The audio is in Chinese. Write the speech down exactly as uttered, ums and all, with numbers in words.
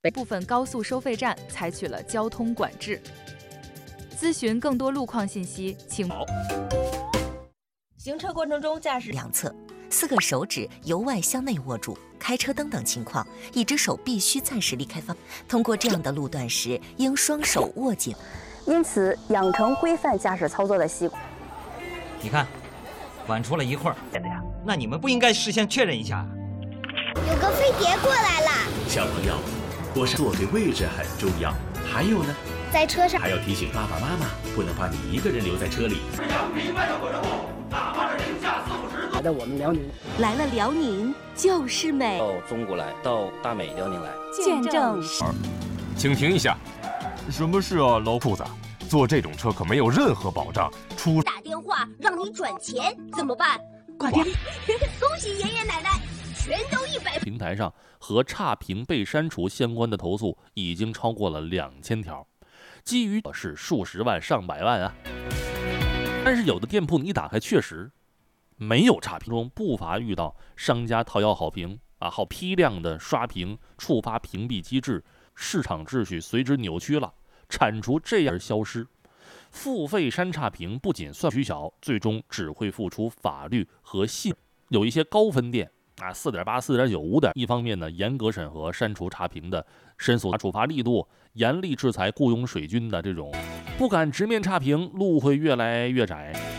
部分高速收费站采取了交通管制。咨询更多路况信息，请。 行车过程中，驾驶两侧，四个手指由外向内握住。开车灯等情况，一只手必须暂时离开方。通过这样的路段时，应双手握紧。 因此，养成规范驾驶操作的习惯。 你看，晚出了一会儿，那你们不应该事先确认一下？ 有个飞碟过来了。 小朋友，我是坐对位置很重要。还有呢， 在车上还要提醒爸爸妈妈，不能把你一个人留在车里。 明白的火车后，哪怕是零下四五十度。 来到我们辽宁， 来了辽宁就是美。 到中国来，到大美辽宁来， 见证。 请停一下。什么事啊，老裤子？坐这种车可没有任何保障。出打电话让你转钱怎么办？挂电。恭喜爷爷奶奶，全都一百。 平台上和差评被删除相关的投诉已经超过了两千条，基于是数十万上百万啊。但是有的店铺你一打开，确实没有差评，中不乏遇到商家掏腰好评啊，好批量的刷屏，触发屏蔽机制，市场秩序随之扭曲了，铲除这样而消失。付费删差评不仅算取小，最终只会付出法律和信。有一些高分店啊，四点八、四点九、五点，一方面呢严格审核删除差评的申诉处罚力度，严厉制裁雇佣水军的这种不敢直面差评，路会越来越窄。